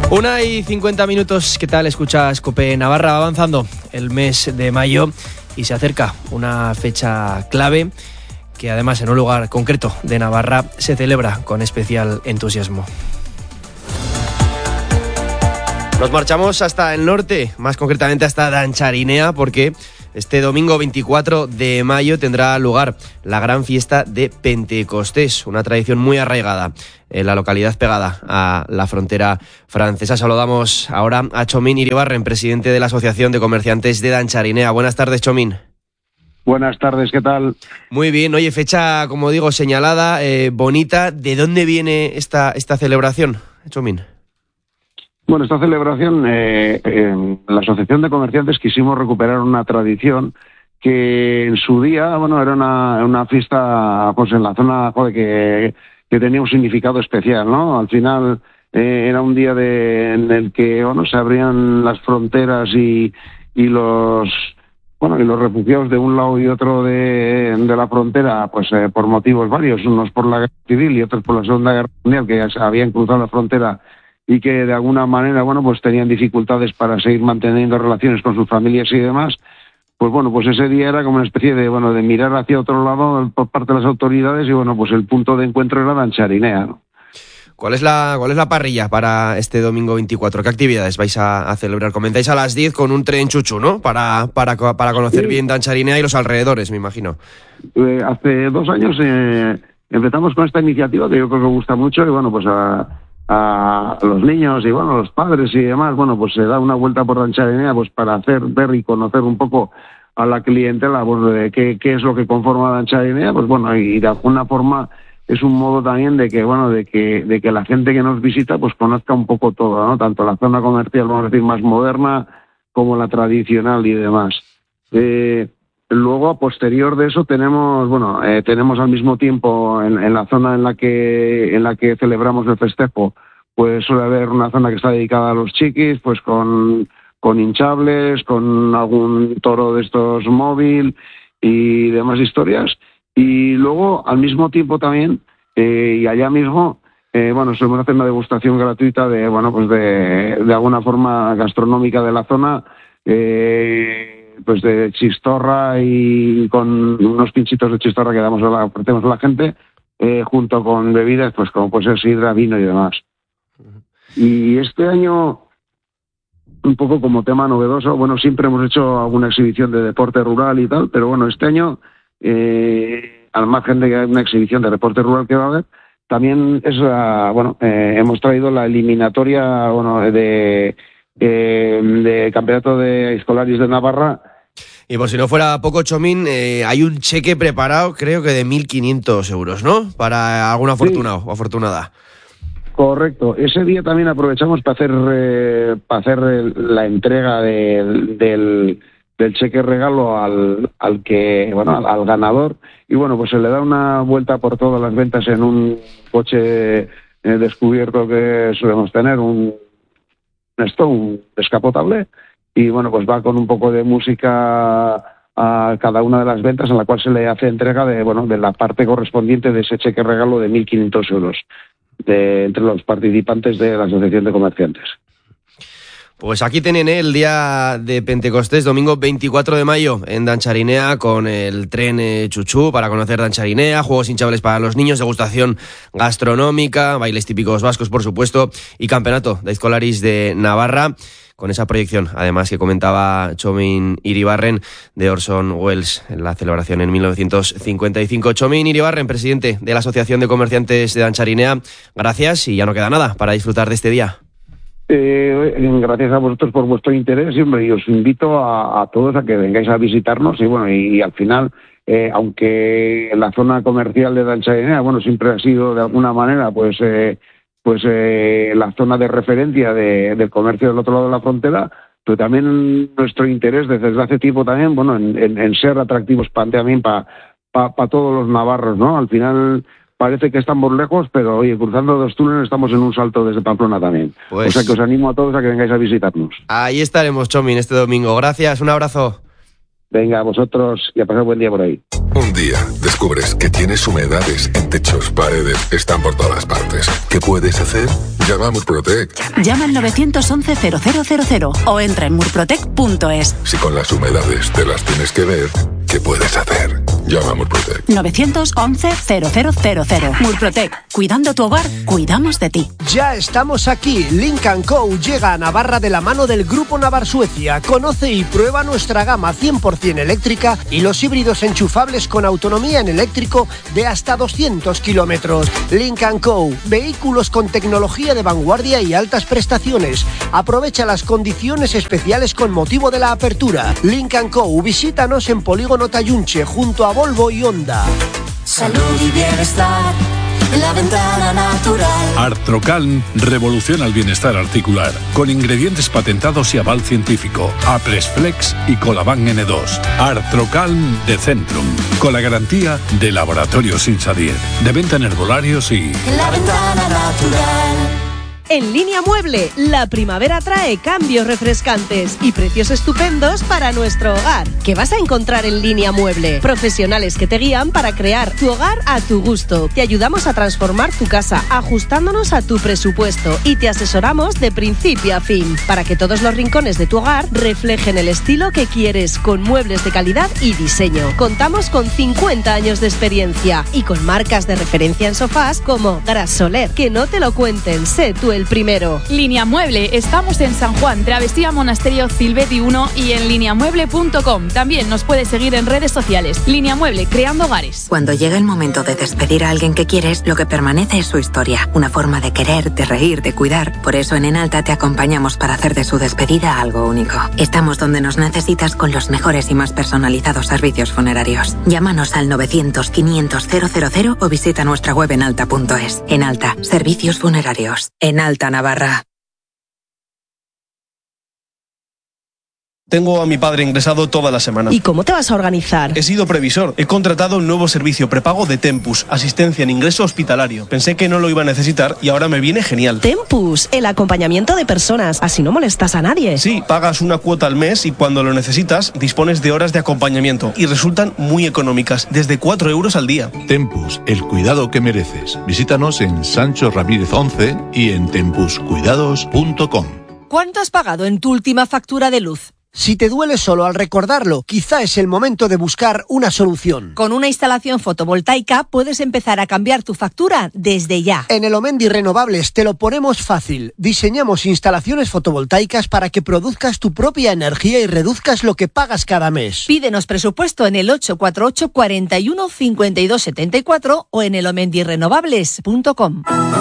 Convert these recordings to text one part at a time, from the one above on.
1:50. ¿Qué tal? Escuchas COPE Navarra. Va avanzando el mes de mayo y se acerca una fecha clave que además en un lugar concreto de Navarra se celebra con especial entusiasmo. Nos marchamos hasta el norte, más concretamente hasta Dancharinea, porque este domingo 24 de mayo tendrá lugar la gran fiesta de Pentecostés, una tradición muy arraigada en la localidad pegada a la frontera francesa. Saludamos ahora a Chomín Iribarren, presidente de la Asociación de Comerciantes de Dancharinea. Buenas tardes, Chomín. Buenas tardes, ¿qué tal? Muy bien, oye, fecha, como digo, señalada, bonita. ¿De dónde viene esta celebración, Chomín? Bueno, esta celebración, en la Asociación de Comerciantes quisimos recuperar una tradición que en su día, bueno, era una fiesta pues en la zona que tenía un significado especial, ¿no? Al final era un día en el que, bueno, se abrían las fronteras y los refugiados de un lado y otro de la frontera, pues por motivos varios, unos por la guerra civil y otros por la Segunda Guerra Mundial, que ya se habían cruzado la frontera y que de alguna manera, bueno, pues tenían dificultades para seguir manteniendo relaciones con sus familias y demás. Pues bueno, pues ese día era como una especie de mirar hacia otro lado por parte de las autoridades y bueno, pues el punto de encuentro era Dancharinea, ¿no? ¿Cuál es la parrilla para este domingo 24? ¿Qué actividades vais a celebrar? Comentáis a las 10 con un tren chuchu, ¿no? Para conocer bien Dancharinea y los alrededores, me imagino. Hace 2 años empezamos con esta iniciativa que yo creo que gusta mucho y bueno, pues a los niños y bueno, a los padres y demás, bueno, pues se da una vuelta por Dancharinea pues para ver y conocer un poco a la clientela, pues de qué es lo que conforma Dancharinea, pues bueno, y de alguna forma es un modo también de que la gente que nos visita pues conozca un poco todo, ¿no? Tanto la zona comercial, vamos a decir, más moderna como la tradicional y demás. Luego, a posterior de eso, tenemos al mismo tiempo en la zona en la que celebramos el festejo, pues suele haber una zona que está dedicada a los chiquis, pues con hinchables, con algún toro de estos móvil y demás historias. Y luego, al mismo tiempo también, y allá mismo, solemos hacer una degustación gratuita de alguna forma gastronómica de la zona, pues de chistorra y con unos pinchitos de chistorra que ofrecemos a la gente, junto con bebidas, pues como puede ser sidra, vino y demás. Y este año, un poco como tema novedoso, bueno, siempre hemos hecho alguna exhibición de deporte rural y tal, pero bueno, este año, al margen de que hay una exhibición de deporte rural que va a haber, también hemos traído la eliminatoria, de campeonato de escolares de Navarra. Y por si no fuera poco, Chomín, hay un cheque preparado, creo que de 1.500 euros, ¿no? Para algún afortunado o afortunada. Correcto. Ese día también aprovechamos para hacer la entrega del cheque regalo al ganador. Y bueno, pues se le da una vuelta por todas las ventas en un coche descubierto que solemos tener, un descapotable, y bueno, pues va con un poco de música a cada una de las ventas, en la cual se le hace entrega de la parte correspondiente de ese cheque regalo de 1.500 euros entre los participantes de la Asociación de Comerciantes. Pues aquí tienen el día de Pentecostés, domingo 24 de mayo, en Dancharinea, con el tren chuchú para conocer Dancharinea, juegos hinchables para los niños, degustación gastronómica, bailes típicos vascos, por supuesto, y campeonato de escolaris de Navarra, con esa proyección, además, que comentaba Chomín Iribarren, de Orson Welles, en la celebración en 1955. Chomín Iribarren, presidente de la Asociación de Comerciantes de Dancharinea, gracias, y ya no queda nada para disfrutar de este día. Gracias a vosotros por vuestro interés, y os invito a todos a que vengáis a visitarnos y al final, aunque la zona comercial de Dancharinea, siempre ha sido de alguna manera la zona de referencia del comercio del otro lado de la frontera, pero también nuestro interés desde hace tiempo también, en ser atractivos también para todos los navarros, ¿no? Al final parece que estamos lejos, pero oye, cruzando 2 túneles estamos en un salto desde Pamplona también. Pues, o sea que os animo a todos a que vengáis a visitarnos. Ahí estaremos, Chomín, este domingo. Gracias, un abrazo. Venga, a vosotros y a pasar buen día por ahí. Un día descubres que tienes humedades en techos, paredes, están por todas partes. ¿Qué puedes hacer? Llama a Murprotec. Llama al 911-0000 o entra en murprotec.es. Si con las humedades te las tienes que ver, ¿qué puedes hacer? Llama a Murprotec. 911-0000. Murprotec. Cuidando tu hogar, cuidamos de ti. Ya estamos aquí. Lynk & Co llega a Navarra de la mano del Grupo Navar Suecia. Conoce y prueba nuestra gama 100% eléctrica y los híbridos enchufables con autonomía en eléctrico de hasta 200 kilómetros. Lynk & Co. Vehículos con tecnología de vanguardia y altas prestaciones. Aprovecha las condiciones especiales con motivo de la apertura. Lynk & Co. Visítanos en Polígono Tayunche, junto a Volvo y Honda. Salud y bienestar en la ventana natural. Artrocalm revoluciona el bienestar articular con ingredientes patentados y aval científico. Apresflex y Colaban N2. Artrocalm de Centrum, con la garantía de Laboratorios Insadier. De venta en herbolarios y... En la ventana natural. En Línea Mueble, la primavera trae cambios refrescantes y precios estupendos para nuestro hogar. ¿Qué vas a encontrar en Línea Mueble? Profesionales que te guían para crear tu hogar a tu gusto. Te ayudamos a transformar tu casa, ajustándonos a tu presupuesto, y te asesoramos de principio a fin, para que todos los rincones de tu hogar reflejen el estilo que quieres, con muebles de calidad y diseño. Contamos con 50 años de experiencia y con marcas de referencia en sofás como Gras Soler. Que no te lo cuenten, sé tú el primero. Línea Mueble, estamos en San Juan, Travesía Monasterio Silveti 1 y en lineamueble.com. También nos puedes seguir en redes sociales. Línea Mueble, creando hogares. Cuando llega el momento de despedir a alguien que quieres, lo que permanece es su historia. Una forma de querer, de reír, de cuidar. Por eso en Enalta te acompañamos para hacer de su despedida algo único. Estamos donde nos necesitas con los mejores y más personalizados servicios funerarios. Llámanos al 900-500-000 o visita nuestra web enalta.es. Enalta, servicios funerarios. Enalta Navarra. Tengo a mi padre ingresado toda la semana. ¿Y cómo te vas a organizar? He sido previsor. He contratado un nuevo servicio prepago de Tempus, asistencia en ingreso hospitalario. Pensé que no lo iba a necesitar y ahora me viene genial. Tempus, el acompañamiento de personas. Así no molestas a nadie. Sí, pagas una cuota al mes y cuando lo necesitas dispones de horas de acompañamiento y resultan muy económicas, desde 4 euros al día. Tempus, el cuidado que mereces. Visítanos en Sancho Ramírez 11 y en tempuscuidados.com. ¿Cuánto has pagado en tu última factura de luz? Si te duele solo al recordarlo, quizá es el momento de buscar una solución. Con una instalación fotovoltaica puedes empezar a cambiar tu factura desde ya. En Elomendi Renovables te lo ponemos fácil. Diseñamos instalaciones fotovoltaicas para que produzcas tu propia energía y reduzcas lo que pagas cada mes. Pídenos presupuesto en el 848 41 52 74 o en elomendirenovables.com.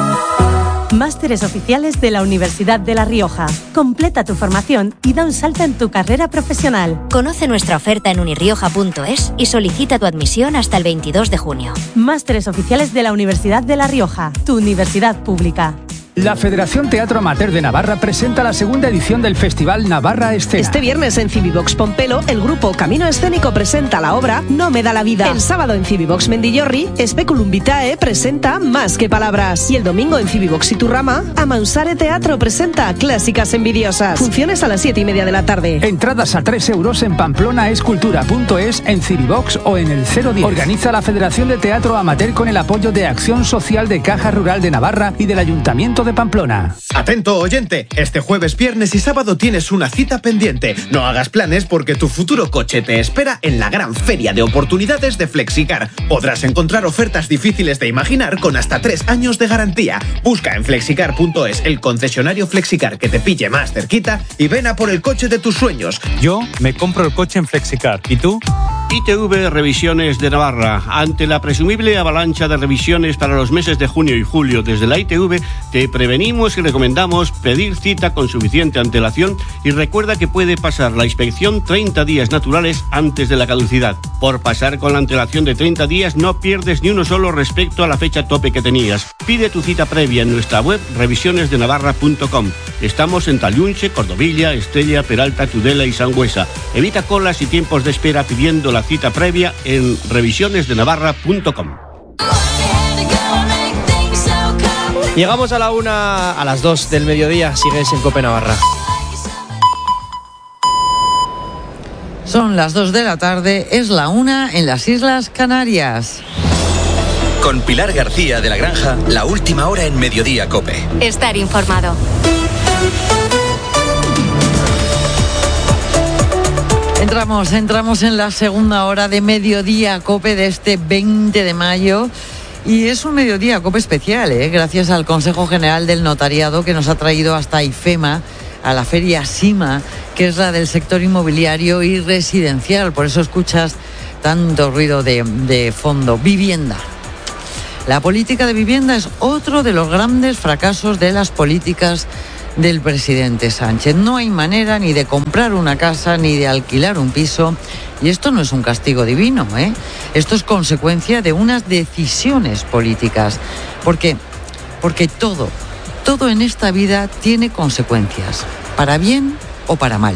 Másteres oficiales de la Universidad de La Rioja. Completa tu formación y da un salto en tu carrera profesional. Conoce nuestra oferta en unirioja.es y solicita tu admisión hasta el 22 de junio. Másteres oficiales de la Universidad de La Rioja, tu universidad pública. La Federación Teatro Amateur de Navarra presenta la segunda edición del Festival Navarra Escena. Este viernes en Cibivox Pompelo, el grupo Camino Escénico presenta la obra No me da la vida. El sábado en Cibivox Mendillorri, Speculum Vitae presenta Más que palabras. Y el domingo en Cibivox Iturrama, Amausare Teatro presenta Clásicas envidiosas. Funciones a las 7:30 de la tarde. Entradas a 3 euros en pamplona.escultura.es, en Cibivox o en el 010. Organiza la Federación de Teatro Amateur con el apoyo de Acción Social de Caja Rural de Navarra y del Ayuntamiento de Pamplona. Atento oyente, este jueves, viernes y sábado tienes una cita pendiente. No hagas planes porque tu futuro coche te espera en la gran feria de oportunidades de Flexicar. Podrás encontrar ofertas difíciles de imaginar con hasta 3 años de garantía. Busca en flexicar.es el concesionario Flexicar que te pille más cerquita y ven a por el coche de tus sueños. Yo me compro el coche en Flexicar. ¿Y tú? ITV Revisiones de Navarra. Ante la presumible avalancha de revisiones para los meses de junio y julio desde la ITV, te prevenimos y recomendamos pedir cita con suficiente antelación y recuerda que puede pasar la inspección 30 días naturales antes de la caducidad. Por pasar con la antelación de 30 días no pierdes ni uno solo respecto a la fecha tope que tenías. Pide tu cita previa en nuestra web revisionesdenavarra.com. Estamos en Tallunche, Cordovilla, Estella, Peralta, Tudela y Sangüesa. Evita colas y tiempos de espera pidiendo la cita previa en revisionesdenavarra.com. Llegamos a la 1, a las 2 del mediodía. Sigues en COPE Navarra. Son las 2 de la tarde, es la 1 en las Islas Canarias. Con Pilar García de la Granja, la última hora en Mediodía COPE. Estar informado. Entramos en la segunda hora de Mediodía COPE de este 20 de mayo. Y es un Mediodía COPE especial, gracias al Consejo General del Notariado que nos ha traído hasta IFEMA, a la feria SIMA, que es la del sector inmobiliario y residencial. Por eso escuchas tanto ruido de fondo. Vivienda. La política de vivienda es otro de los grandes fracasos de las políticas del presidente Sánchez. No hay manera ni de comprar una casa ni de alquilar un piso. Y esto no es un castigo divino, Esto es consecuencia de unas decisiones políticas. Porque todo en esta vida tiene consecuencias, para bien o para mal.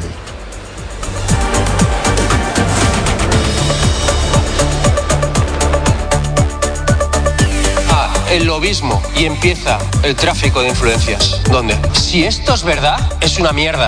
El lobismo y empieza el tráfico de influencias. ¿Dónde? Si esto es verdad, es una mierda.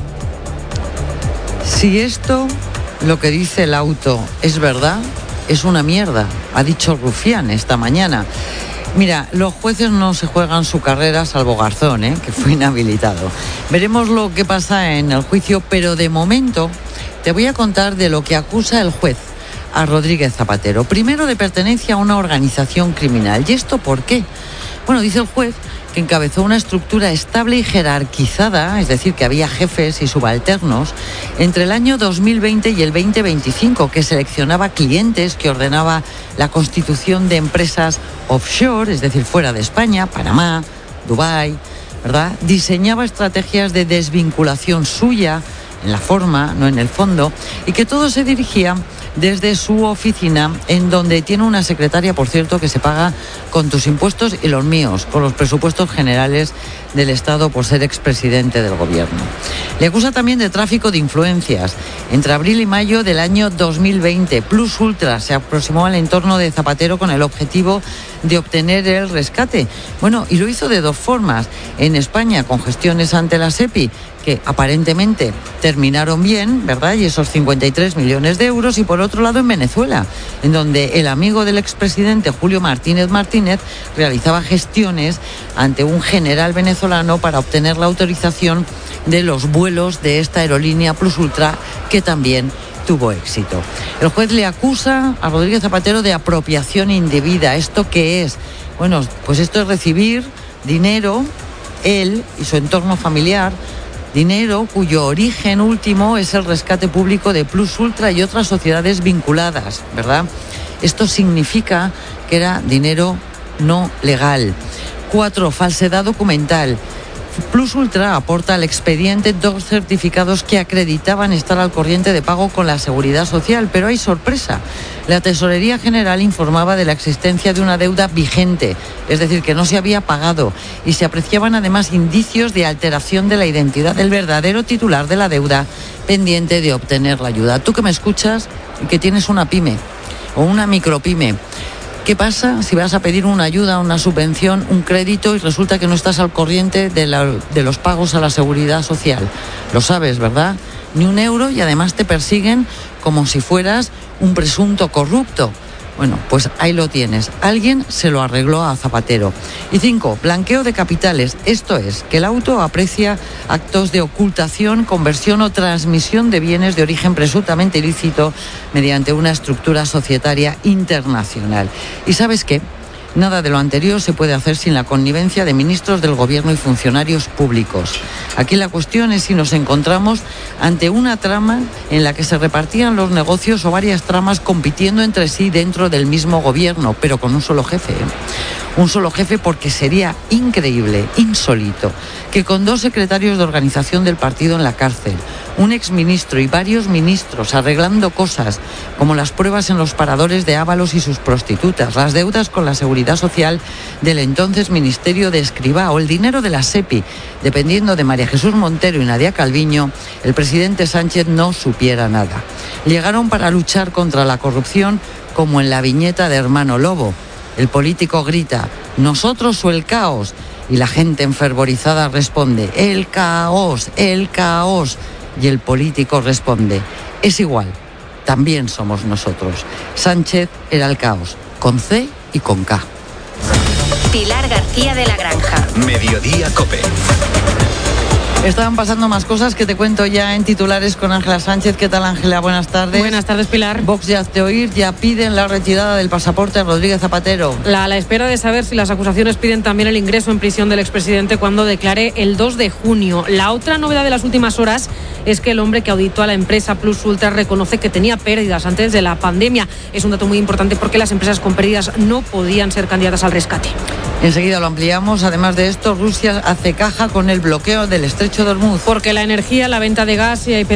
Si esto, lo que dice el auto, es verdad, es una mierda, ha dicho Rufián esta mañana. Mira, los jueces no se juegan su carrera salvo Garzón, que fue inhabilitado. Veremos lo que pasa en el juicio, pero de momento te voy a contar de lo que acusa el juez a Rodríguez Zapatero. Primero, de pertenencia a una organización criminal. ¿Y esto por qué? Bueno, dice el juez que encabezó una estructura estable y jerarquizada, es decir, que había jefes y subalternos, entre el año 2020 y el 2025, que seleccionaba clientes, que ordenaba la constitución de empresas offshore, es decir, fuera de España, Panamá, Dubái, ¿verdad? Diseñaba estrategias de desvinculación suya, en la forma, no en el fondo, y que todo se dirigía desde su oficina, en donde tiene una secretaria, por cierto, que se paga con tus impuestos y los míos, con los presupuestos generales del Estado por ser expresidente del gobierno. Le acusa también de tráfico de influencias. Entre abril y mayo del año 2020, Plus Ultra se aproximó al entorno de Zapatero con el objetivo de obtener el rescate. Bueno, y lo hizo de dos formas. En España, con gestiones ante la SEPI, que aparentemente terminaron bien, ¿verdad? Y esos 53 millones de euros. Y por otro lado, en Venezuela, en donde el amigo del expresidente Julio Martínez realizaba gestiones ante un general venezolano para obtener la autorización de los vuelos de esta aerolínea Plus Ultra, que también tuvo éxito. El juez le acusa a Rodríguez Zapatero de apropiación indebida. ¿Esto qué es? Bueno, pues esto es recibir dinero, él y su entorno familiar, dinero cuyo origen último es el rescate público de Plus Ultra y otras sociedades vinculadas, ¿verdad? Esto significa que era dinero no legal. 4, falsedad documental. Plus Ultra aporta al expediente 2 certificados que acreditaban estar al corriente de pago con la Seguridad Social, pero hay sorpresa. La Tesorería General informaba de la existencia de una deuda vigente, es decir, que no se había pagado, y se apreciaban además indicios de alteración de la identidad del verdadero titular de la deuda pendiente de obtener la ayuda. Tú que me escuchas y que tienes una pyme o una micropyme, ¿qué pasa si vas a pedir una ayuda, una subvención, un crédito y resulta que no estás al corriente de los pagos a la Seguridad Social? Lo sabes, ¿verdad? Ni un euro, y además te persiguen como si fueras un presunto corrupto. Bueno, pues ahí lo tienes. Alguien se lo arregló a Zapatero. Y 5, blanqueo de capitales. Esto es, que el auto aprecia actos de ocultación, conversión o transmisión de bienes de origen presuntamente ilícito mediante una estructura societaria internacional. ¿Y sabes qué? Nada de lo anterior se puede hacer sin la connivencia de ministros del gobierno y funcionarios públicos. Aquí la cuestión es si nos encontramos ante una trama en la que se repartían los negocios o varias tramas compitiendo entre sí dentro del mismo gobierno, pero con un solo jefe. Un solo jefe, porque sería increíble, insólito, que con 2 secretarios de organización del partido en la cárcel, un exministro y varios ministros arreglando cosas como las pruebas en los paradores de Ábalos y sus prostitutas, las deudas con la Seguridad Social del entonces Ministerio de Escrivá o el dinero de la SEPI, dependiendo de María Jesús Montero y Nadia Calviño, el presidente Sánchez no supiera nada. Llegaron para luchar contra la corrupción como en la viñeta de Hermano Lobo. El político grita, ¿nosotros o el caos? Y la gente enfervorizada responde, el caos, el caos. Y el político responde, Es igual, también somos nosotros. Sánchez era el caos, con C y con K. Pilar García de la Granja. Mediodía COPE. Estaban pasando más cosas que te cuento ya en titulares con Ángela Sánchez. ¿Qué tal, Ángela? Buenas tardes. Buenas tardes, Pilar. Vox y Hazte Oír ya piden la retirada del pasaporte a Rodríguez Zapatero. A la espera de saber si las acusaciones piden también el ingreso en prisión del expresidente cuando declare el 2 de junio. La otra novedad de las últimas horas es que el hombre que auditó a la empresa Plus Ultra reconoce que tenía pérdidas antes de la pandemia. Es un dato muy importante porque las empresas con pérdidas no podían ser candidatas al rescate. Enseguida lo ampliamos. Además de esto, Rusia hace caja con el bloqueo del estrecho de Hormuz. Porque la energía, la venta de gas y